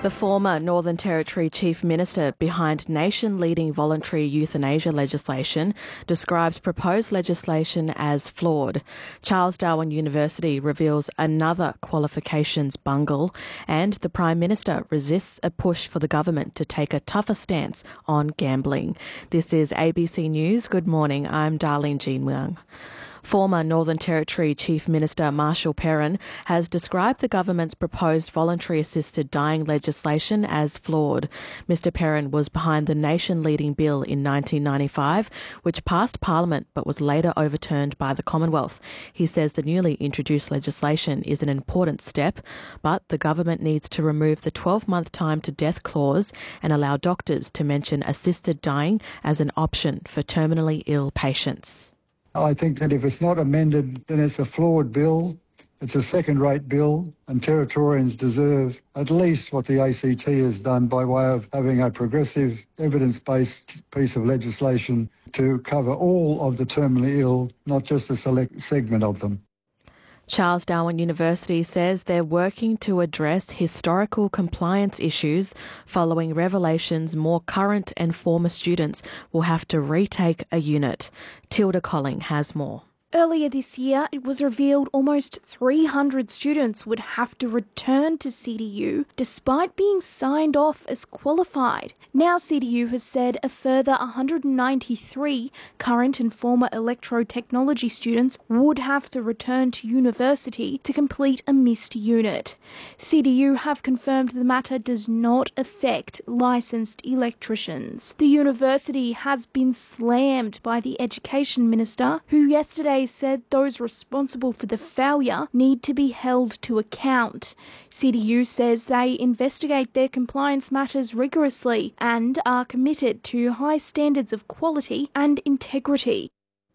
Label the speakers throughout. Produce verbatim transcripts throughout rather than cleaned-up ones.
Speaker 1: The former Northern Territory Chief Minister behind nation-leading voluntary euthanasia legislation describes proposed legislation as flawed. Charles Darwin University reveals another qualifications bungle, and the Prime Minister resists a push for the government to take a tougher stance on gambling. This is A B C News. Good morning. I'm Darlene Jean Wang. Former Northern Territory Chief Minister Marshall Perrin has described the government's proposed voluntary assisted dying legislation as flawed. Mister Perrin was behind the nation-leading bill in nineteen ninety-five, which passed Parliament but was later overturned by the Commonwealth. He says the newly introduced legislation is an important step, but the government needs to remove the twelve-month time to death clause and allow doctors to mention assisted dying as an option for terminally ill patients.
Speaker 2: I think that if it's not amended, then it's a flawed bill, it's a second-rate bill, and Territorians deserve at least what the A C T has done by way of having a progressive, evidence-based piece of legislation to cover all of the terminally ill, not just a select segment of them.
Speaker 1: Charles Darwin University says they're working to address historical compliance issues following revelations more current and former students will have to retake a unit. Tilda Colling has more.
Speaker 3: Earlier this year, it was revealed almost three hundred students would have to return to C D U despite being signed off as qualified. Now C D U has said a further one hundred ninety-three current and former electrotechnology students would have to return to university to complete a missed unit. C D U have confirmed the matter does not affect licensed electricians. The university has been slammed by the Education Minister, who yesterday said those responsible for the failure need to be held to account. C D U says they investigate their compliance matters rigorously and are committed to high standards of quality and integrity.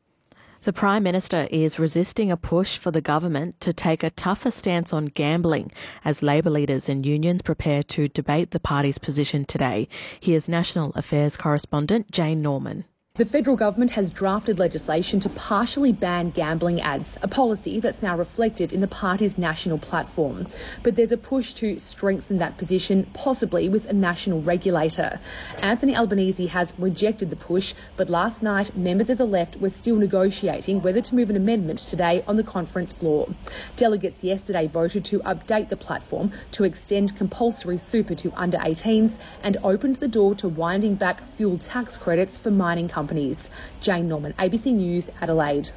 Speaker 1: The Prime Minister is resisting a push for the government to take a tougher stance on gambling as Labor leaders and unions prepare to debate the party's position today. Here's National Affairs correspondent Jane Norman.
Speaker 4: The federal government has drafted legislation to partially ban gambling ads, a policy that's now reflected in the party's national platform. But there's a push to strengthen that position, possibly with a national regulator. Anthony Albanese has rejected the push, but last night members of the left were still negotiating whether to move an amendment today on the conference floor. Delegates yesterday voted to update the platform to extend compulsory super to under eighteens and opened the door to winding back fuel tax credits for mining companies. Companies. Jane Norman, A B C News, Adelaide.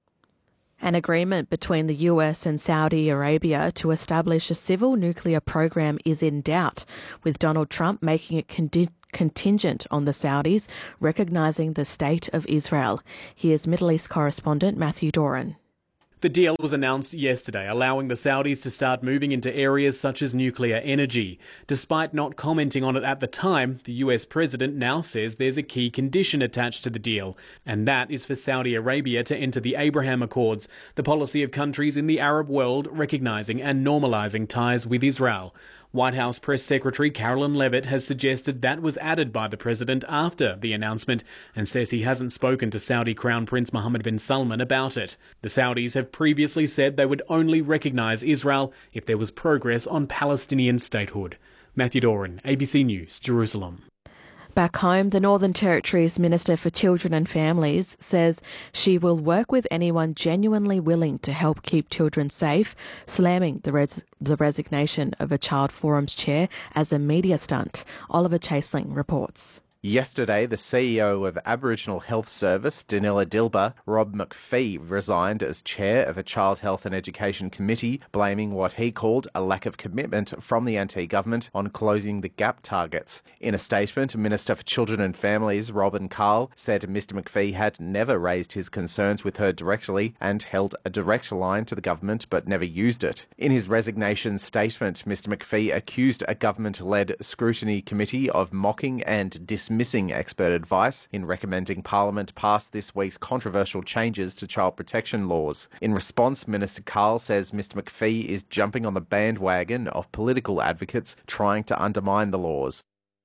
Speaker 1: An agreement between the U S and Saudi Arabia to establish a civil nuclear program is in doubt, with Donald Trump making it condi- contingent on the Saudis recognising the State of Israel. Here's Middle East correspondent Matthew Doran.
Speaker 5: The deal was announced yesterday, allowing the Saudis to start moving into areas such as nuclear energy. Despite not commenting on it at the time, the U S president now says there's a key condition attached to the deal, and that is for Saudi Arabia to enter the Abraham Accords, the policy of countries in the Arab world recognising and normalising ties with Israel. White House Press Secretary Carolyn Leavitt has suggested that was added by the president after the announcement and says he hasn't spoken to Saudi Crown Prince Mohammed bin Salman about it. The Saudis have previously said they would only recognise Israel if there was progress on Palestinian statehood. Matthew Doran, A B C News, Jerusalem.
Speaker 1: Back home, the Northern Territory's Minister for Children and Families says she will work with anyone genuinely willing to help keep children safe, slamming the, res- the resignation of a Child Forum's chair as a media stunt. Oliver Chaseling reports.
Speaker 6: Yesterday, the C E O of Aboriginal Health Service, Danila Dilba, Rob McPhee, resigned as chair of a Child Health and Education Committee, blaming what he called a lack of commitment from the N T government on closing the gap targets. In a statement, Minister for Children and Families, Robin Carl, said Mister McPhee had never raised his concerns with her directly and held a direct line to the government but never used it. In his resignation statement, Mister McPhee accused a government-led scrutiny committee of mocking and dismissing missing expert advice in recommending Parliament pass this week's controversial changes to child protection laws. In response, Minister Carl says Mister McPhee is jumping on the bandwagon of political advocates trying to undermine the laws.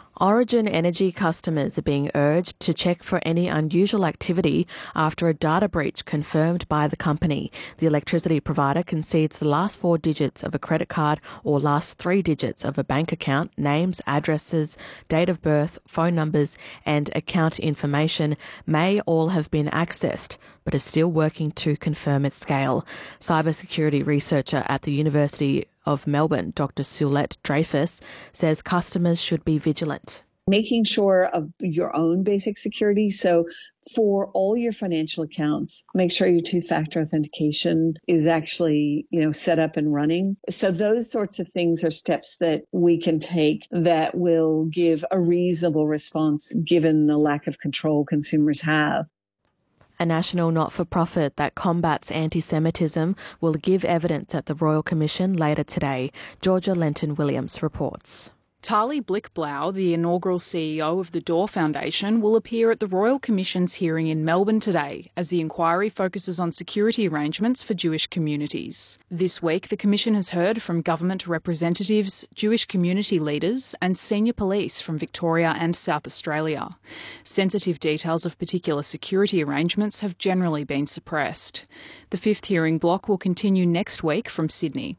Speaker 1: Origin Energy customers are being urged to check for any unusual activity after a data breach confirmed by the company. The electricity provider concedes the last four digits of a credit card or last three digits of a bank account, names, addresses, date of birth, phone numbers and account information may all have been accessed, but is still working to confirm its scale. Cybersecurity researcher at the University of Melbourne, Doctor Sulette Dreyfus, says customers should be vigilant.
Speaker 7: Making sure of your own basic security. So for all your financial accounts, make sure your two-factor authentication is actually, you know, set up and running. So those sorts of things are steps that we can take that will give a reasonable response given the lack of control consumers have.
Speaker 1: A national not-for-profit that combats anti-Semitism will give evidence at the Royal Commission later today. Georgia Lenton-Williams reports.
Speaker 8: Tali Blickblau, the inaugural C E O of the Door Foundation, will appear at the Royal Commission's hearing in Melbourne today as the inquiry focuses on security arrangements for Jewish communities. This week, the Commission has heard from government representatives, Jewish community leaders and senior police from Victoria and South Australia. Sensitive details of particular security arrangements have generally been suppressed. The fifth hearing block will continue next week from Sydney.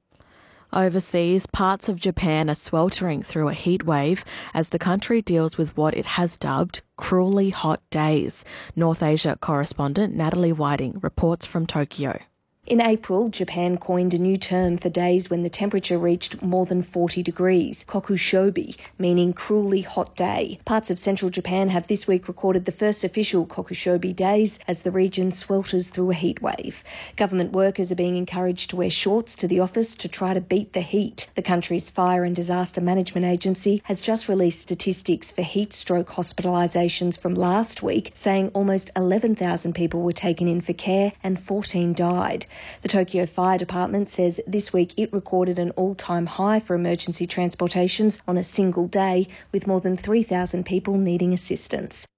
Speaker 1: Overseas, parts of Japan are sweltering through a heat wave as the country deals with what it has dubbed cruelly hot days. North Asia correspondent Natalie Whiting reports from Tokyo.
Speaker 9: In April, Japan coined a new term for days when the temperature reached more than forty degrees, kokushobi, meaning cruelly hot day. Parts of central Japan have this week recorded the first official kokushobi days as the region swelters through a heat wave. Government workers are being encouraged to wear shorts to the office to try to beat the heat. The country's Fire and Disaster Management Agency has just released statistics for heat stroke hospitalisations from last week, saying almost eleven thousand people were taken in for care and fourteen died. The Tokyo Fire Department says this week it recorded an all-time high for emergency transportations on a single day, with more than three thousand people needing assistance.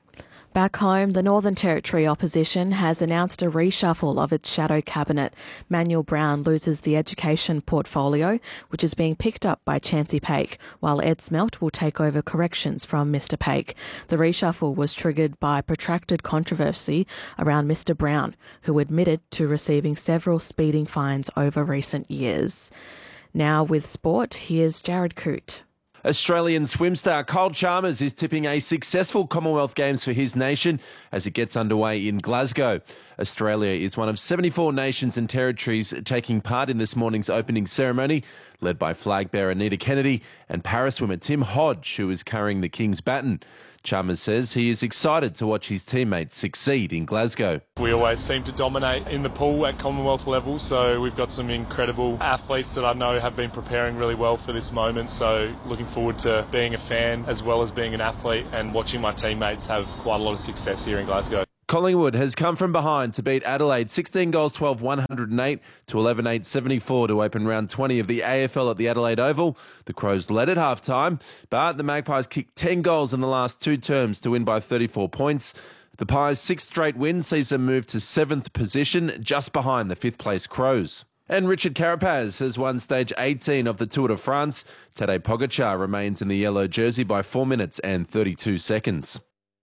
Speaker 1: Back home, the Northern Territory opposition has announced a reshuffle of its shadow cabinet. Manuel Brown loses the education portfolio, which is being picked up by Chancey Paik, while Ed Smelt will take over corrections from Mister Paik. The reshuffle was triggered by protracted controversy around Mister Brown, who admitted to receiving several speeding fines over recent years. Now with sport, here's Jared Coote.
Speaker 10: Australian swim star Kyle Chalmers is tipping a successful Commonwealth Games for his nation as it gets underway in Glasgow. Australia is one of seventy-four nations and territories taking part in this morning's opening ceremony, led by flag bearer Nita Kennedy and para-swimmer Tim Hodge, who is carrying the King's baton. Chalmers says he is excited to watch his teammates succeed in Glasgow.
Speaker 11: We always seem to dominate in the pool at Commonwealth level, so we've got some incredible athletes that I know have been preparing really well for this moment, so looking forward to being a fan as well as being an athlete and watching my teammates have quite a lot of success here in Glasgow.
Speaker 10: Collingwood has come from behind to beat Adelaide sixteen goals, twelve, one hundred eight to eleven, eight, seventy-four to open round twenty of the A F L at the Adelaide Oval. The Crows led at half-time, but the Magpies kicked ten goals in the last two terms to win by thirty-four points. The Pies' sixth straight win sees them move to seventh position, just behind the fifth-place Crows. And Richard Carapaz has won stage eighteen of the Tour de France. Tadej Pogacar remains in the yellow jersey by four minutes and thirty-two seconds.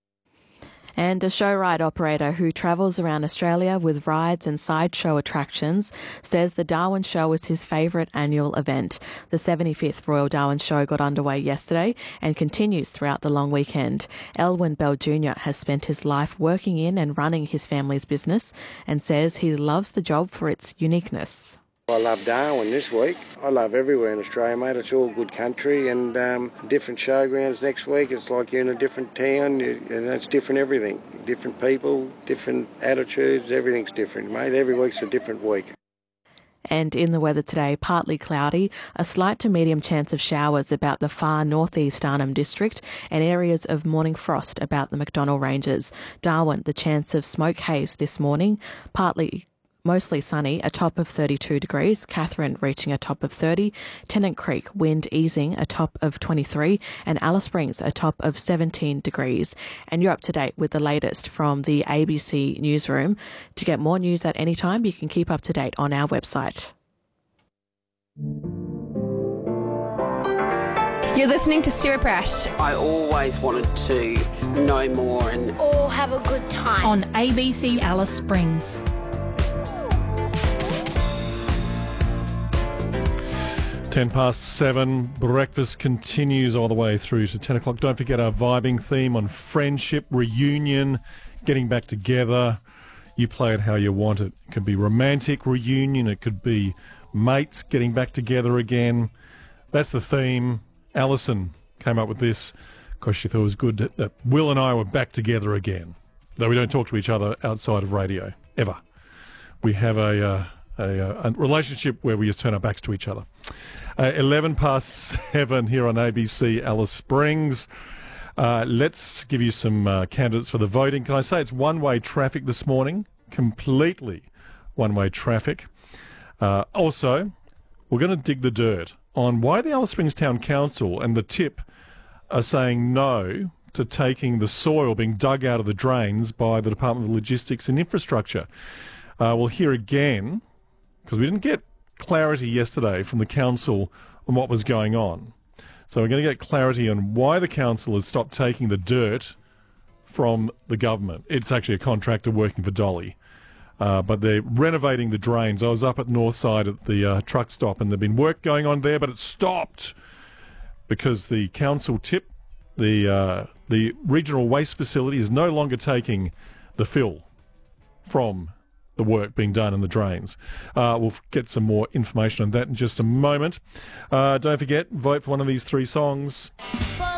Speaker 1: And a show ride operator who travels around Australia with rides and sideshow attractions says the Darwin Show is his favourite annual event. The seventy-fifth Royal Darwin Show got underway yesterday and continues throughout the long weekend. Elwyn Bell Junior has spent his life working in and running his family's business and says he loves the job for its uniqueness.
Speaker 12: I love Darwin this week. I love everywhere in Australia, mate. It's all good country and um, different showgrounds next week. It's like you're in a different town and it's different everything. Different people, different attitudes, everything's different, mate. Every week's a different week.
Speaker 1: And in the weather today, partly cloudy, a slight to medium chance of showers about the far northeast Arnhem District and areas of morning frost about the McDonnell Ranges. Darwin, the chance of smoke haze this morning, partly mostly sunny, a top of thirty-two degrees. Katherine reaching a top of thirty. Tennant Creek, wind easing, a top of twenty-three. And Alice Springs, a top of seventeen degrees. And you're up to date with the latest from the A B C newsroom. To get more news at any time, you can keep up to date on our website.
Speaker 13: You're listening to Stuart Brash.
Speaker 14: I always wanted to know more and
Speaker 15: all have a good time
Speaker 16: on A B C Alice Springs.
Speaker 17: Ten past seven, breakfast continues all the way through to ten o'clock. Don't forget our vibing theme on friendship, reunion, getting back together. You play it how you want it. It could be romantic reunion, it could be mates getting back together again. That's the theme. Alison came up with this because she thought it was good that, that Will and I were back together again. Though we don't talk to each other outside of radio, ever. We have a, uh, a, a relationship where we just turn our backs to each other. Uh, eleven past seven here on A B C Alice Springs. Uh, let's give you some uh, candidates for the voting. Can I say it's one-way traffic this morning? Completely one-way traffic. Uh, also, we're going to dig the dirt on why the Alice Springs Town Council and the Tip are saying no to taking the soil being dug out of the drains by the Department of Logistics and Infrastructure. Uh, we'll hear again, because we didn't get clarity yesterday from the council on what was going on. So we're going to get clarity on why the council has stopped taking the dirt from the government. It's actually a contractor working for Dolly. Uh, but they're renovating the drains. I was up at Northside at the uh, truck stop, and there'd been work going on there, but it stopped because the council Tip, the uh, the regional waste facility, is no longer taking the fill from the work being done in the drains. Uh, we'll get some more information on that in just a moment. Uh, don't forget, vote for one of these three songs.